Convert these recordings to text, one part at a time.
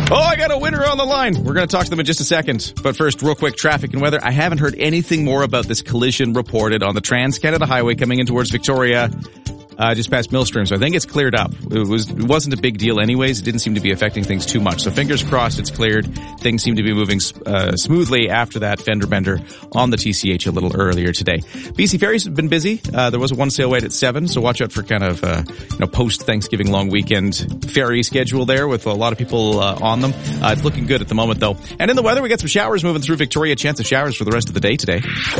Oh, I got a winner on the line. We're going to talk to them in just a second. But first, real quick, traffic and weather. I haven't heard anything more about this collision reported on the Trans-Canada Highway coming in towards Victoria, just past Millstream. So I think it's cleared up. It wasn't a big deal anyways. It didn't seem to be affecting things too much. So fingers crossed it's cleared. Things seem to be moving smoothly after that fender bender on the TCH a little earlier today. BC Ferries have been busy. There was a one sail wait at 7, so watch out for kind of post-Thanksgiving long weekend ferry schedule there with a lot of people on them. It's looking good at the moment, though. And in the weather, we got some showers moving through Victoria. Chance of showers for the rest of the day today.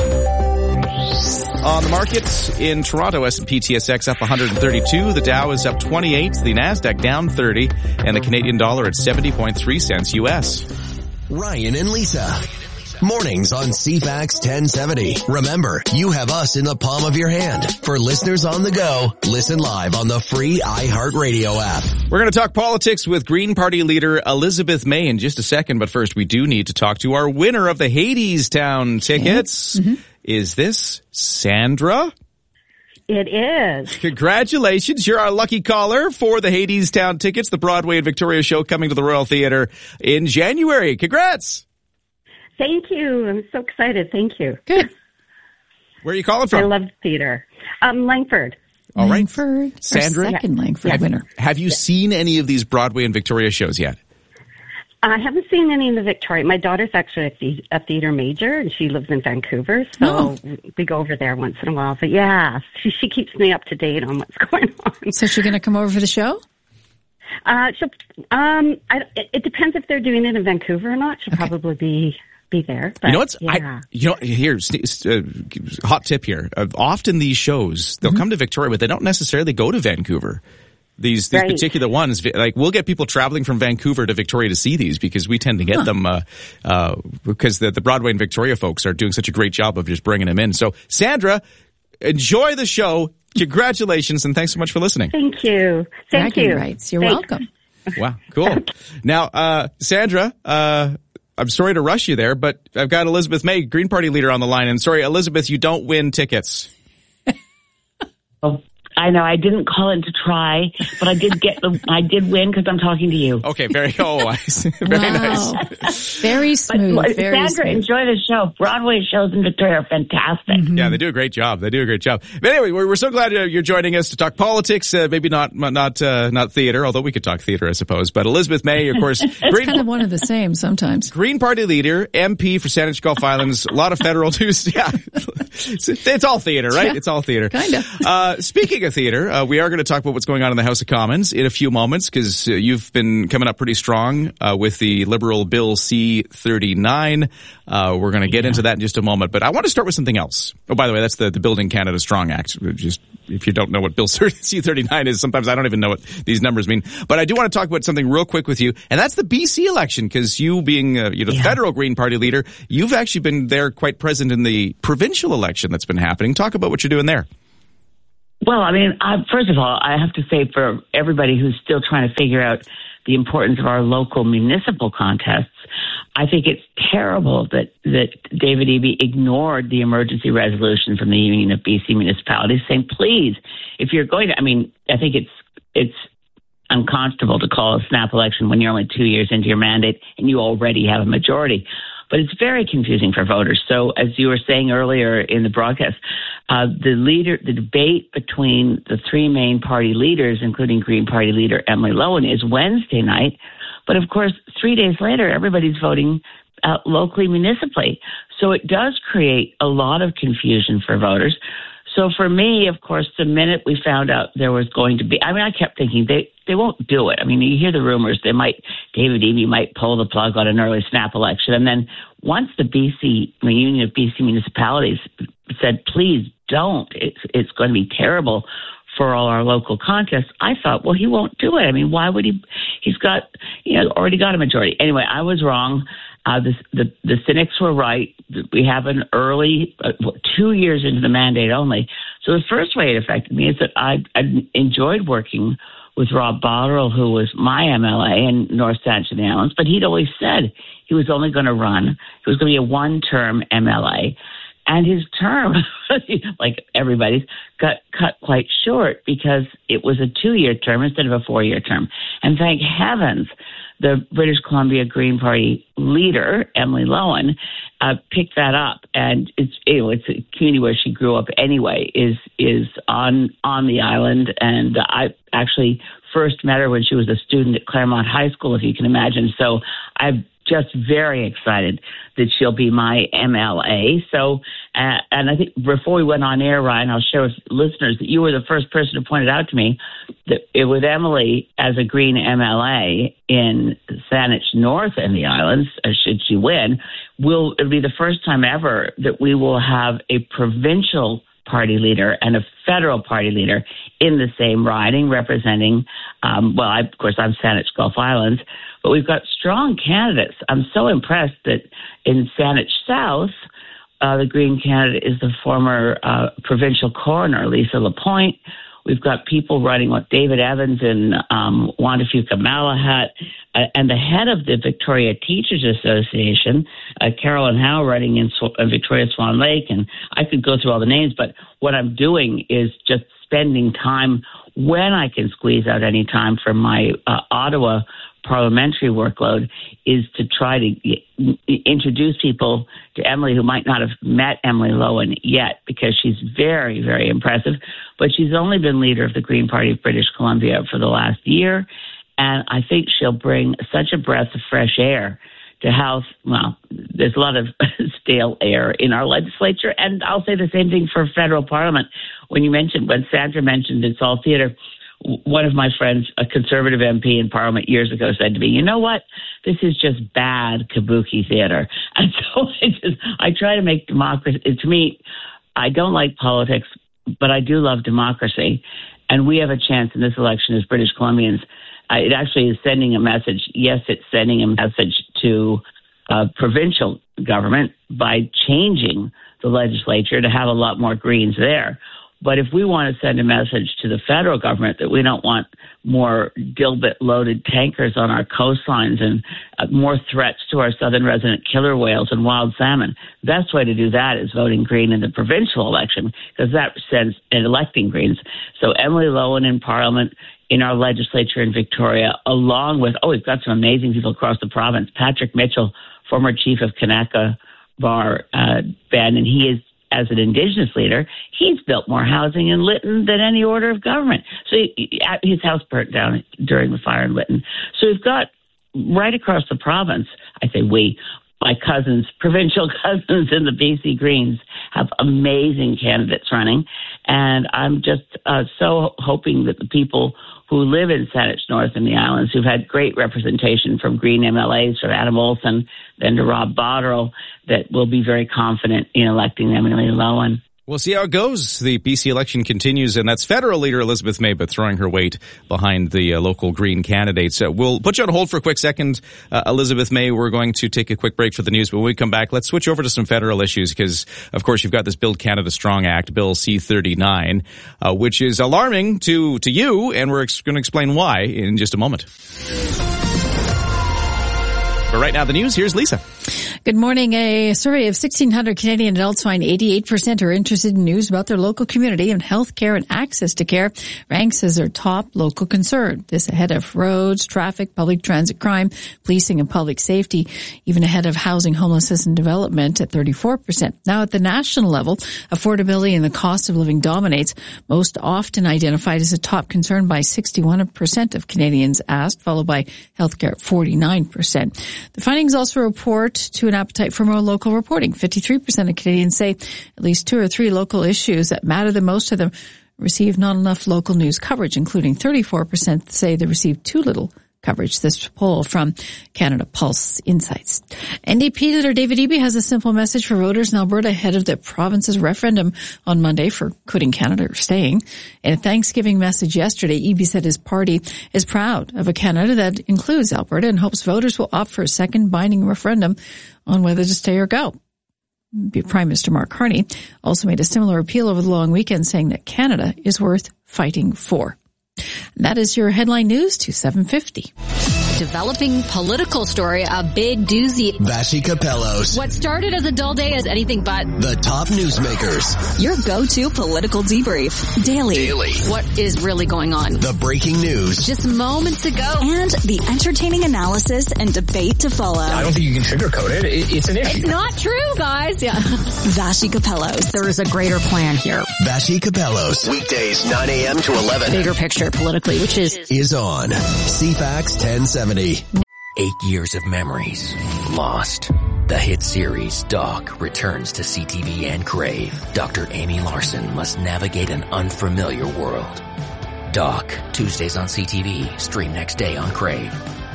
On the markets in Toronto, S&P TSX up 132. The Dow is up 28. The Nasdaq down 30. And the Canadian dollar at 70.3 cents U.S. Ryan and Lisa. Mornings on CFAX 1070. Remember, you have us in the palm of your hand. For listeners on the go, listen live on the free iHeartRadio app. We're going to talk politics with Green Party leader Elizabeth May in just a second. But first, we do need to talk to our winner of the Hadestown tickets. Mm-hmm. Is this Sandra? It is. Congratulations. You're our lucky caller for the Hadestown tickets, the Broadway and Victoria show coming to the Royal Theatre in January. Congrats. Thank you. I'm so excited. Thank you. Good. Where are you calling from? I love theater. Langford. All right. Langford. Sandra? Second Langford winner. Have you seen any of these Broadway and Victoria shows yet? I haven't seen any in the Victoria. My daughter's actually a theater major, and she lives in Vancouver, so we go over there once in a while. But yeah, she keeps me up to date on what's going on. So she's going to come over for the show? It depends if they're doing it in Vancouver or not. She'll probably be there. But, you know what's? Yeah. Here's hot tip here. Often these shows, they'll come to Victoria, but they don't necessarily go to Vancouver. These right. particular ones, like we'll get people traveling from Vancouver to Victoria to see these because we tend to get them because the Broadway and Victoria folks are doing such a great job of just bringing them in. So, Sandra, enjoy the show. Congratulations, and thanks so much for listening. Thank you. Thank you. Rights. You're welcome. Wow, cool. Now, Sandra, I'm sorry to rush you there, but I've got Elizabeth May, Green Party leader, on the line. And sorry, Elizabeth, you don't win tickets. Oh. I know I didn't call in to try, but I did win because I'm talking to you. Okay, very nice. Very smooth. But, very Sandra, smooth. Enjoy the show. Broadway shows in Victoria are fantastic. Mm-hmm. Yeah, they do a great job. But anyway, we're so glad you're joining us to talk politics. Maybe not theater, although we could talk theater, I suppose. But Elizabeth May, of course, it's kind of one of the same sometimes. Green Party leader, MP for Saanich Gulf Islands. A lot of federal news. Yeah, it's all theater, right? Yeah, it's all theater. Kind of. Speaking of theater, we are going to talk about what's going on in the House of Commons in a few moments because you've been coming up pretty strong with the Liberal Bill C-39. We're going to get into that in just a moment, but I want to start with something else. Oh, by the way, that's the Building Canada Strong Act. Just if you don't know what Bill C-39 is, sometimes I don't even know what these numbers mean. But I do want to talk about something real quick with you, and that's the BC election because you being the federal Green Party leader, you've actually been there quite present in the provincial election that's been happening. Talk about what you're doing there. Well, I mean, first of all, I have to say for everybody who's still trying to figure out the importance of our local municipal contests, I think it's terrible that David Eby ignored the emergency resolution from the Union of BC Municipalities saying, please, if you're going to, I mean, I think it's unconscionable to call a snap election when you're only 2 years into your mandate and you already have a majority. But it's very confusing for voters. So as you were saying earlier in the broadcast, the debate between the three main party leaders, including Green Party leader Emily Lowen, is Wednesday night. But of course, 3 days later, everybody's voting locally, municipally. So it does create a lot of confusion for voters. So for me, of course, the minute we found out there was going to be, I mean, I kept thinking they won't do it. I mean, you hear the rumors, David Eby might pull the plug on an early snap election. And then once the Union of BC Municipalities said, please don't, it's going to be terrible for all our local contests, I thought, well, he won't do it. I mean, why would he? He's got, already got a majority. Anyway, I was wrong. The cynics were right. We have an early 2 years into the mandate only. So the first way it affected me is that I enjoyed working with Rob Botterill, who was my MLA in North Saanich and the Islands, but he'd always said he was only going to run. He was going to be a one-term MLA. And his term, like everybody's, got cut quite short because it was a 2-year term instead of a 4-year term. And thank heavens the British Columbia Green Party leader, Emily Lowen, picked that up, and it's a community where she grew up anyway, is on the island, and I actually first met her when she was a student at Claremont High School, if you can imagine. So I'm just very excited that she'll be my MLA. So, and I think before we went on air, Ryan, I'll share with listeners that you were the first person who pointed out to me that with Emily as a Green MLA in Saanich North and the islands, should she win, it'll be the first time ever that we will have a provincial party leader and a federal party leader in the same riding representing, I'm Saanich Gulf Islands, but we've got strong candidates. I'm so impressed that in Saanich South, the Green candidate is the former provincial coroner, Lisa Lapointe. We've got people running with David Evans and Wanda Fuka-Malahat, and the head of the Victoria Teachers Association, Carolyn Howe, running in Victoria Swan Lake. And I could go through all the names, but what I'm doing is just spending time when I can squeeze out any time from my Ottawa parliamentary workload is to try to introduce people to Emily who might not have met Emily Lowen yet, because she's very, very impressive. But she's only been leader of the Green Party of British Columbia for the last year, and I think she'll bring such a breath of fresh air to House. Well, there's a lot of stale air in our legislature, and I'll say the same thing for federal parliament. When Sandra mentioned It's All Theatre, one of my friends, a conservative MP in Parliament years ago, said to me, "You know what? This is just bad kabuki theater." And so I try to make democracy. To me, I don't like politics, but I do love democracy. And we have a chance in this election as British Columbians. It actually is sending a message. Yes, it's sending a message to provincial government by changing the legislature to have a lot more Greens there. But if we want to send a message to the federal government that we don't want more dilbit-loaded tankers on our coastlines and more threats to our southern resident killer whales and wild salmon, the best way to do that is voting Green in the provincial election, because that sends and electing Greens. So Emily Lowen in Parliament, in our legislature in Victoria, along with, we've got some amazing people across the province. Patrick Mitchell, former chief of Kanaka Bar Band, and he is, as an Indigenous leader, he's built more housing in Lytton than any order of government. So his house burnt down during the fire in Lytton. So we've got right across the province, I say we, my cousins, provincial cousins in the BC Greens have amazing candidates running. And I'm just so hoping that the people who live in Saanich North and the islands, who've had great representation from Green MLAs, from Adam Olsen, then to Rob Botterill, that will be very confident in electing Emily Lowen. We'll see how it goes. The BC election continues, and that's federal leader Elizabeth May, but throwing her weight behind the local Green candidates. We'll put you on hold for a quick second, Elizabeth May. We're going to take a quick break for the news, but when we come back, let's switch over to some federal issues, because, of course, you've got this Build Canada Strong Act, Bill C-39, which is alarming to you, and we're going to explain why in just a moment. But right now, the news. Here's Lisa. Good morning. A survey of 1,600 Canadian adults find 88% are interested in news about their local community, and health care and access to care ranks as their top local concern. This ahead of roads, traffic, public transit, crime, policing, and public safety, even ahead of housing, homelessness, and development at 34%. Now, at the national level, affordability and the cost of living dominates, most often identified as a top concern by 61% of Canadians asked, followed by healthcare at 49%. The findings also report to an appetite for more local reporting. 53% of Canadians say at least 2 or 3 local issues that matter the most to them receive not enough local news coverage, including 34% say they receive too little coverage. This poll from Canada Pulse Insights. NDP leader David Eby has a simple message for voters in Alberta ahead of the province's referendum on Monday for quitting Canada or staying. In a Thanksgiving message yesterday, Eby said his party is proud of a Canada that includes Alberta and hopes voters will opt for a second binding referendum on whether to stay or go. Prime Minister Mark Carney also made a similar appeal over the long weekend, saying that Canada is worth fighting for. That is your headline news to 7:50. Developing political story, a big doozy. Vassy Capellos. What started as a dull day is anything but. The top newsmakers. Your go-to political debrief. Daily. What is really going on? The breaking news. Just moments ago. And the entertaining analysis and debate to follow. I don't think you can sugarcoat it. It's an issue. It's not true, guys. Yeah. Vassy Capellos. There is a greater plan here. Vassy Capellos. Weekdays 9 a.m. to 11. Bigger picture politically, which is on CFAX 1070. 8 years of memories lost. The hit series Doc returns to CTV and Crave. Dr. Amy Larson must navigate an unfamiliar world. Doc, Tuesdays on CTV, stream next day on Crave.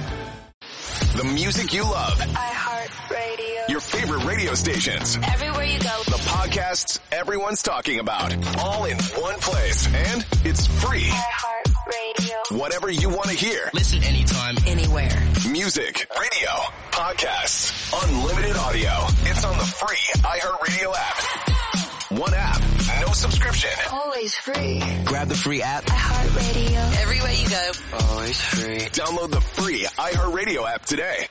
The music you love. iHeartRadio. Your favorite radio stations. Everywhere you go. The podcasts everyone's talking about. All in one place. And it's free. iHeartRadio. Whatever you want to hear. Listen anytime, anywhere. Music, radio, podcasts, unlimited audio. It's on the free iHeartRadio app. One app, no subscription. Always free. Grab the free app. iHeartRadio. Everywhere you go. Always free. Download the free iHeartRadio app today.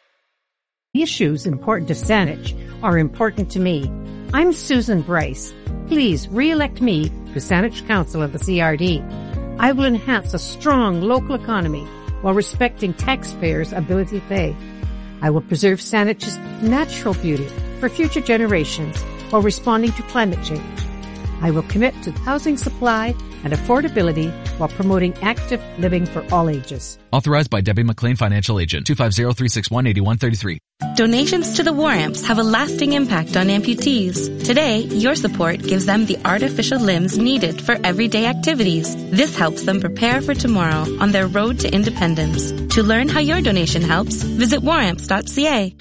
Issues important to Saanich are important to me. I'm Susan Bryce. Please re-elect me to Saanich Council of the CRD. I will enhance a strong local economy while respecting taxpayers' ability to pay. I will preserve Saanich's natural beauty for future generations while responding to climate change. I will commit to housing supply and affordability while promoting active living for all ages. Authorized by Debbie McLean, Financial Agent, 250-361-8133. Donations to the War Amps have a lasting impact on amputees. Today, your support gives them the artificial limbs needed for everyday activities. This helps them prepare for tomorrow on their road to independence. To learn how your donation helps, visit waramps.ca.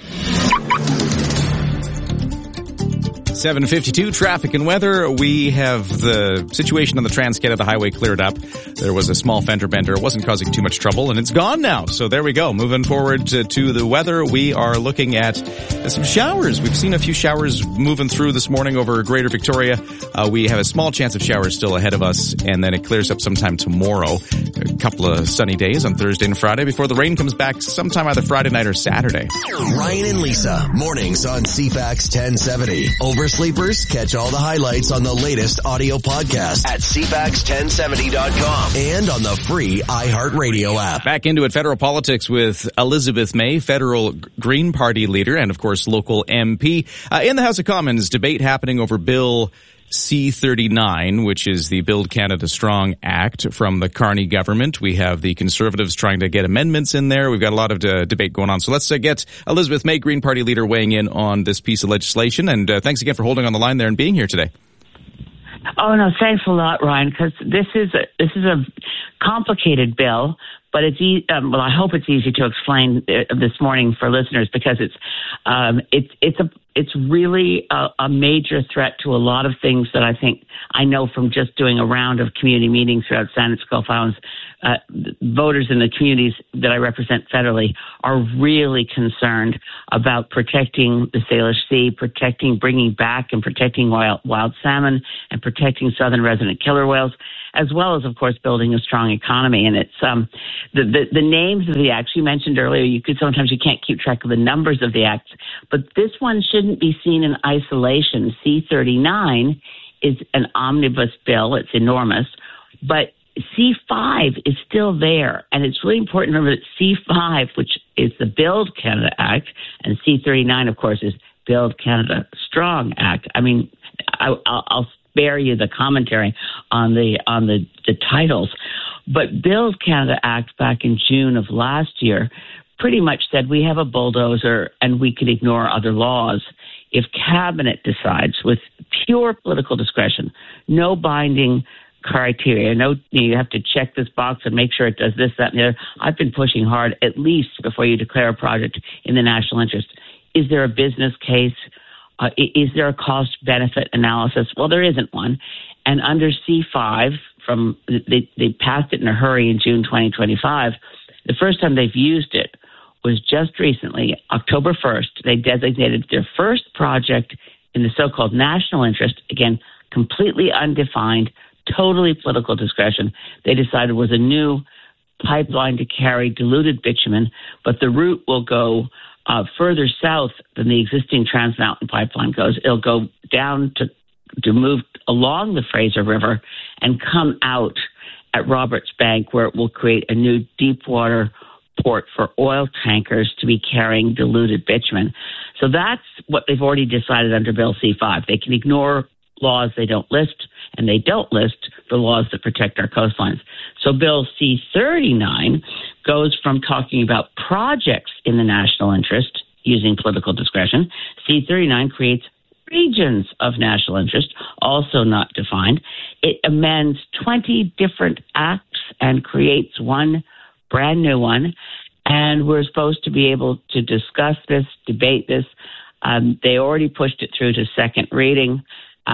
7:52 traffic and weather. We have the situation on the Trans-Canada Highway cleared up. There was a small fender bender. It wasn't causing too much trouble, and it's gone now. So there we go. Moving forward to the weather, we are looking at some showers. We've seen a few showers moving through this morning over Greater Victoria. We have a small chance of showers still ahead of us, and then it clears up sometime tomorrow. A couple of sunny days on Thursday and Friday before the rain comes back sometime either Friday night or Saturday. Ryan and Lisa, mornings on CFAX 1070. Oversleepers, catch all the highlights on the latest audio podcast at CFAX1070.com and on the free iHeartRadio app. Back into it, federal politics with Elizabeth May, federal Green Party leader and, of course, local MP. In the House of Commons, debate happening over Bill C-39, which is the Build Canada Strong Act from the Carney government. We have the Conservatives trying to get amendments in there. We've got a lot of debate going on. So let's get Elizabeth May, Green Party leader, weighing in on this piece of legislation. And thanks again for holding on the line there and being here today. Oh, no, thanks a lot, Ryan, because this is a complicated bill, but it's well, I hope it's easy to explain this morning for listeners, because it's really a major threat to a lot of things that I think I know from just doing a round of community meetings throughout Saanich, Gulf Islands. Voters in the communities that I represent federally are really concerned about protecting the Salish Sea, bringing back and protecting wild salmon, and protecting southern resident killer whales, as well as, of course, building a strong economy. And it's the names of the acts you mentioned earlier. Sometimes you can't keep track of the numbers of the acts, but this one shouldn't be seen in isolation. C-39 is an omnibus bill. It's enormous, but C-5 is still there, and it's really important to remember that C-5, which is the Build Canada Act, and C-39, of course, is Build Canada Strong Act. I mean, I'll spare you the commentary on the titles, but Build Canada Act back in June of last year pretty much said we have a bulldozer and we could ignore other laws if Cabinet decides with pure political discretion, no binding criteria. No, you have to check this box and make sure it does this, that, and the other. I've been pushing hard, at least before you declare a project in the national interest. Is there a business case? Is there a cost-benefit analysis? Well, there isn't one. And under C-5, they passed it in a hurry in June 2025. The first time they've used it was just recently, October 1st. They designated their first project in the so-called national interest, again, completely undefined, totally political discretion. They decided was a new pipeline to carry diluted bitumen, but the route will go further south than the existing Trans Mountain pipeline goes. It'll go down to move along the Fraser River and come out at Roberts Bank, where it will create a new deep water port for oil tankers to be carrying diluted bitumen. So that's what they've already decided under Bill C-5. They can ignore laws they don't list, and they don't list the laws that protect our coastlines. So Bill C-39 goes from talking about projects in the national interest using political discretion. C-39 creates regions of national interest, also not defined. It amends 20 different acts and creates one brand new one. And we're supposed to be able to discuss this, debate this. They already pushed it through to second reading.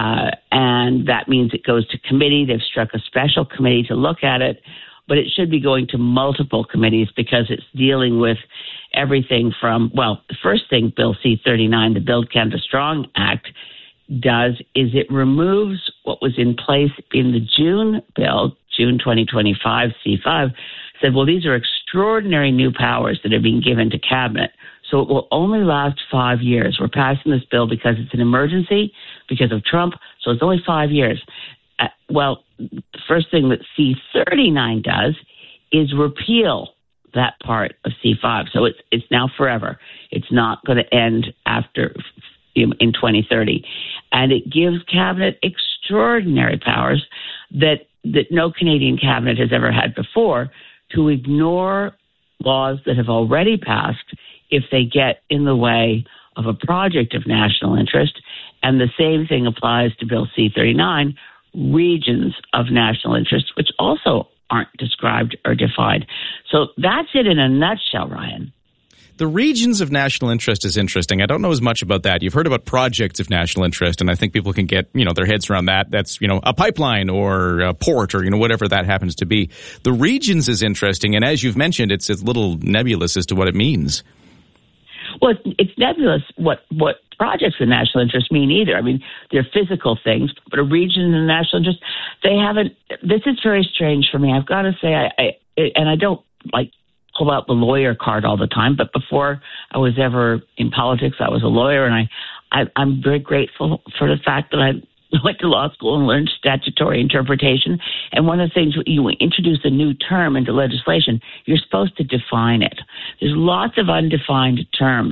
And that means it goes to committee. They've struck a special committee to look at it, but it should be going to multiple committees because it's dealing with everything from, well, the first thing Bill C-39, the Build Canada Strong Act, does is it removes what was in place in the June bill, June 2025 C-5, said, well, these are extraordinary new powers that are being given to Cabinet. So it will only last 5 years. We're passing this bill because it's an emergency, because of Trump, so it's only 5 years. Well, the first thing that C-39 does is repeal that part of C-5. So it's now forever. It's not going to end after in 2030. And it gives Cabinet extraordinary powers that no Canadian Cabinet has ever had before to ignore laws that have already passed if they get in the way of a project of national interest. And the same thing applies to Bill C-39, regions of national interest, which also aren't described or defined. So that's it in a nutshell, Ryan. The regions of national interest is interesting. I don't know as much about that. You've heard about projects of national interest, and I think people can get, their heads around that. That's, a pipeline or a port or, whatever that happens to be. The regions is interesting, and as you've mentioned, it's a little nebulous as to what it means. Well, it's nebulous what projects of national interest mean either. I mean, they're physical things, but a region of national interest, they haven't. This is very strange for me. I've got to say, I don't pull out the lawyer card all the time, but before I was ever in politics, I was a lawyer, and I'm very grateful for the fact that I went to law school and learned statutory interpretation. And one of the things, you introduce a new term into legislation, you're supposed to define it. There's lots of undefined terms,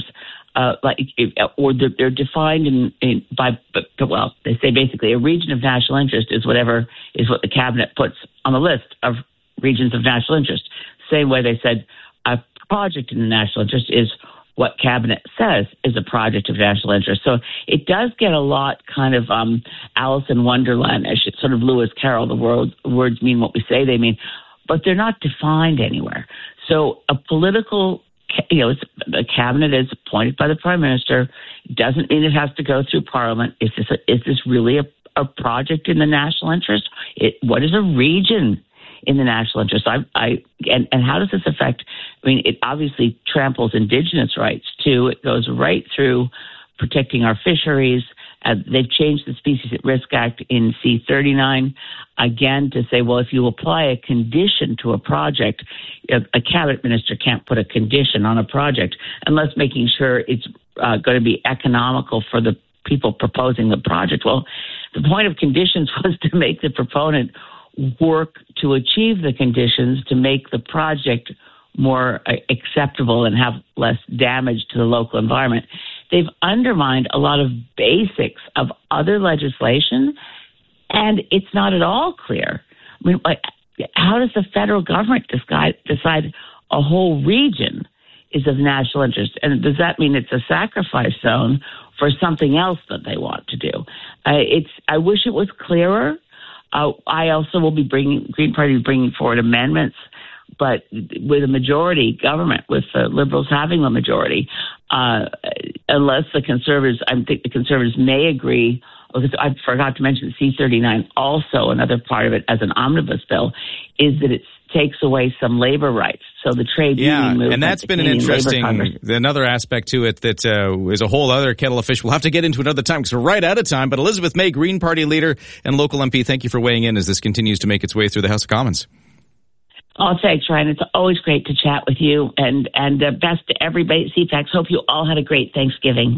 they're defined they say basically a region of national interest is what the Cabinet puts on the list of regions of national interest. Same way they said a project in the national interest is what Cabinet says is a project of national interest. So it does get a lot kind of Alice in Wonderland-ish. It's sort of Lewis Carroll, the words mean what we say they mean, but they're not defined anywhere. So a political, the Cabinet is appointed by the Prime Minister. It doesn't mean it has to go through Parliament. Is this really a project in the national interest? What is a region in the national interest? And how does this affect? I mean, it obviously tramples Indigenous rights too. It goes right through protecting our fisheries. They've changed the Species at Risk Act in C-39 again to say, well, if you apply a condition to a project, a cabinet minister can't put a condition on a project unless making sure it's going to be economical for the people proposing the project. Well, the point of conditions was to make the proponent work to achieve the conditions to make the project more acceptable and have less damage to the local environment. They've undermined a lot of basics of other legislation, and it's not at all clear. I mean, how does the federal government decide a whole region is of national interest? And does that mean it's a sacrifice zone for something else that they want to do? I wish it was clearer. I also will be Green Party bringing forward amendments, but with a majority government, with the Liberals having the majority, unless the Conservatives, I think the Conservatives may agree, because I forgot to mention C-39, also another part of it as an omnibus bill, is that it takes away some labor rights. So the trade union movement, and that's been an interesting, another aspect to it that is a whole other kettle of fish. We'll have to get into another time because we're right out of time. But Elizabeth May, Green Party leader and local MP, thank you for weighing in as this continues to make its way through the House of Commons. Oh, thanks, Ryan. It's always great to chat with you, and best to everybody at CFAX. Hope you all had a great Thanksgiving.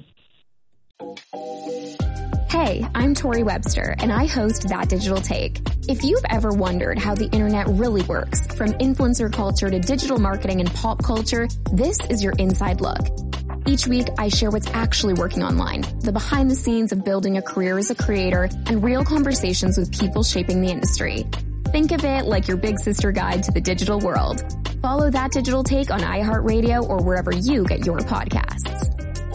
Hey, I'm Tori Webster, and I host That Digital Take. If you've ever wondered how the internet really works, from influencer culture to digital marketing and pop culture, this is your inside look. Each week, I share what's actually working online, the behind the scenes of building a career as a creator, and real conversations with people shaping the industry. Think of it like your big sister guide to the digital world. Follow That Digital Take on iHeartRadio or wherever you get your podcasts.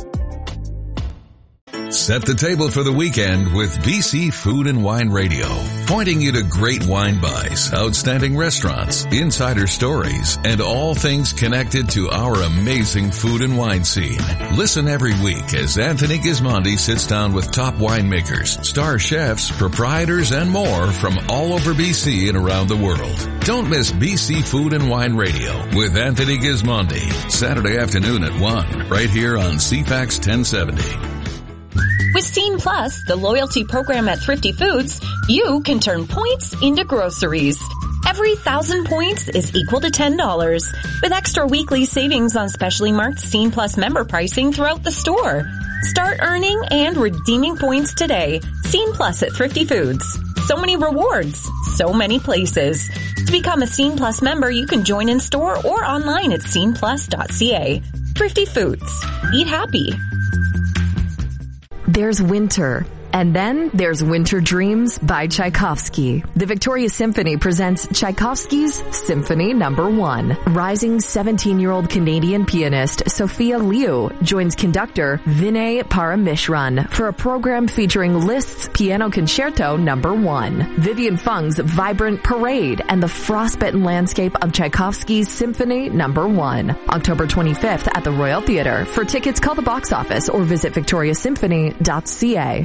Set the table for the weekend with BC Food and Wine Radio, pointing you to great wine buys, outstanding restaurants, insider stories, and all things connected to our amazing food and wine scene. Listen every week as Anthony Gismondi sits down with top winemakers, star chefs, proprietors, and more from all over BC and around the world. Don't miss BC Food and Wine Radio with Anthony Gismondi, Saturday afternoon at 1, right here on CFAX 1070. With Scene Plus, the loyalty program at Thrifty Foods, you can turn points into groceries. Every 1,000 points is equal to $10, with extra weekly savings on specially marked Scene Plus member pricing throughout the store. Start earning and redeeming points today. Scene Plus at Thrifty Foods. So many rewards, so many places. To become a Scene Plus member, you can join in store or online at sceneplus.ca. Thrifty Foods. Eat happy. There's winter, and then there's Winter Dreams by Tchaikovsky. The Victoria Symphony presents Tchaikovsky's Symphony No. 1. Rising 17-year-old Canadian pianist Sophia Liu joins conductor Vinay Paramishran for a program featuring Liszt's Piano Concerto No. 1. Vivian Fung's vibrant parade and the frostbitten landscape of Tchaikovsky's Symphony No. 1. October 25th at the Royal Theatre. For tickets, call the box office or visit victoriasymphony.ca.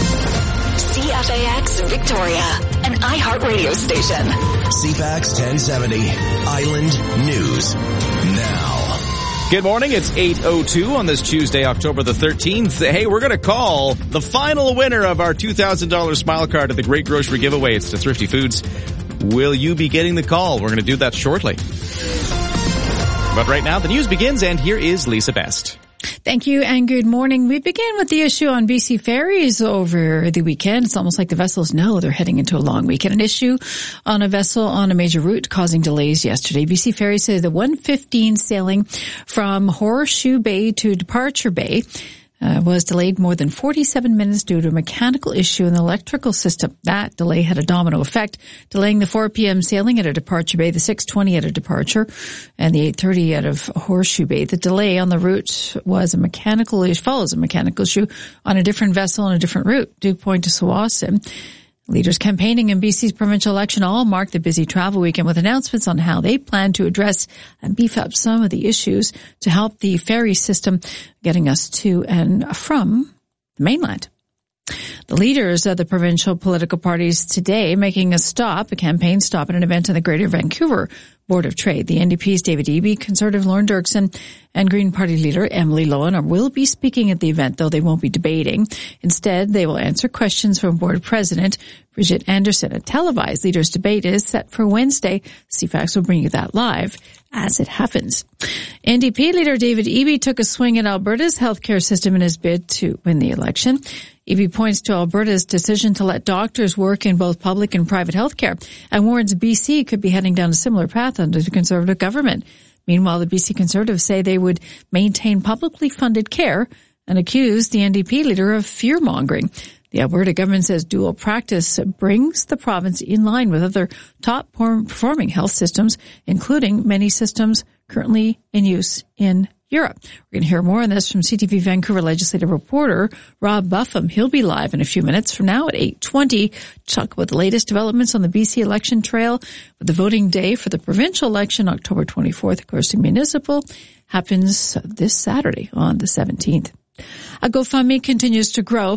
CFAX Victoria, an iHeartRadio station. CFAX 1070, Island News Now. Good morning. It's 8:02 on this Tuesday, October the 13th. Hey, we're going to call the final winner of our $2,000 Smile Card at the Great Grocery Giveaway. It's to Thrifty Foods. Will you be getting the call? We're going to do that shortly. But right now, the news begins, and here is Lisa Best. Thank you and good morning. We begin with the issue on BC ferries over the weekend. It's almost like the vessels know they're heading into a long weekend. An issue on a vessel on a major route causing delays yesterday. BC Ferries says the 115 sailing from Horseshoe Bay to Departure Bay was delayed more than 47 minutes due to a mechanical issue in the electrical system. That delay had a domino effect, delaying the 4 p.m. sailing at a Departure Bay, the 6:20 at a departure, and the 8:30 out of Horseshoe Bay. The delay on the route was follows a mechanical issue on a different vessel on a different route, Duke Point to Tsawwassen. Leaders campaigning in BC's provincial election all marked the busy travel weekend with announcements on how they plan to address and beef up some of the issues to help the ferry system getting us to and from the mainland. The leaders of the provincial political parties today making a campaign stop at an event in the Greater Vancouver Board of Trade. The NDP's David Eby, Conservative Lauren Dirksen, and Green Party leader Emily Lohan will be speaking at the event, though they won't be debating. Instead, they will answer questions from Board President Bridget Anderson. A televised leaders' debate is set for Wednesday. CFAX will bring you that live as it happens. NDP leader David Eby took a swing at Alberta's healthcare system in his bid to win the election. Eby points to Alberta's decision to let doctors work in both public and private healthcare and warns BC could be heading down a similar path under the Conservative government. Meanwhile, the BC Conservatives say they would maintain publicly funded care and accuse the NDP leader of fear-mongering. The Alberta government says dual practice brings the province in line with other top-performing health systems, including many systems currently in use in Europe. We're going to hear more on this from CTV Vancouver legislative reporter Rob Buffum. He'll be live in a few minutes from now at 8:20. Talk about the latest developments on the BC election trail with the voting day for the provincial election, October 24th. Of course, the municipal happens this Saturday on the 17th. A GoFundMe continues to grow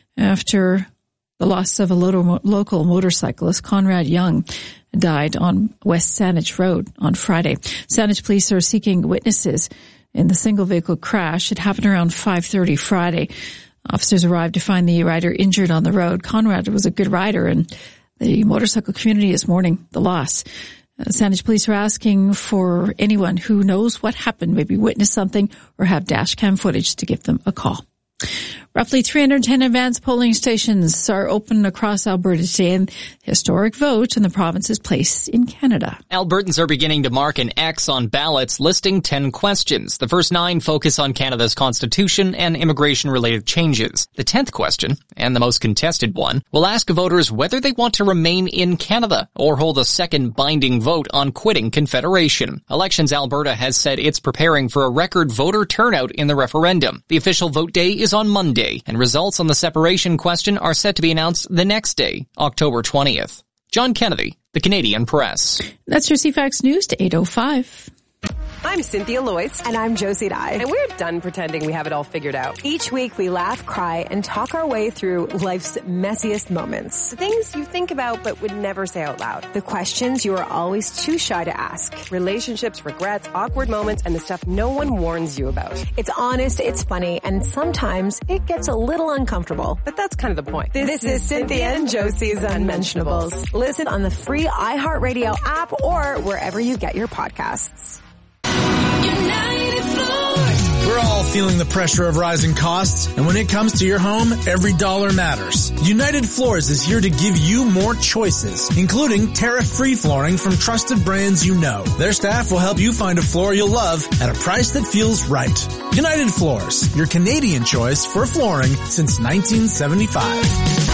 after the loss of a local motorcyclist. Conrad Young died on West Saanich Road on Friday. Saanich police are seeking witnesses in the single vehicle crash. It happened around 5:30 Friday. Officers arrived to find the rider injured on the road. Conrad was a good rider, and the motorcycle community is mourning the loss. Saanich police are asking for anyone who knows what happened, maybe witnessed something or have dash cam footage, to give them a call. Roughly 310 advanced polling stations are open across Alberta today, and historic vote in the province's place in Canada. Albertans are beginning to mark an X on ballots listing 10 questions. The first 9 focus on Canada's constitution and immigration-related changes. The 10th question, and the most contested one, will ask voters whether they want to remain in Canada or hold a second binding vote on quitting Confederation. Elections Alberta has said it's preparing for a record voter turnout in the referendum. The official vote day is on Monday, and results on the separation question are set to be announced the next day, October 20th. John Kennedy, The Canadian Press. That's your CFAX News to 8:05. I'm Cynthia Loyce. And I'm Josie Dye. And we're done pretending we have it all figured out. Each week we laugh, cry, and talk our way through life's messiest moments. The things you think about but would never say out loud. The questions you are always too shy to ask. Relationships, regrets, awkward moments, and the stuff no one warns you about. It's honest, it's funny, and sometimes it gets a little uncomfortable. But that's kind of the point. This is Cynthia and Josie's Unmentionables. Listen on the free iHeartRadio app or wherever you get your podcasts. We're all feeling the pressure of rising costs, and when it comes to your home, every dollar matters. United Floors is here to give you more choices, including tariff-free flooring from trusted brands you know. Their staff will help you find a floor you'll love at a price that feels right. United Floors, your Canadian choice for flooring since 1975.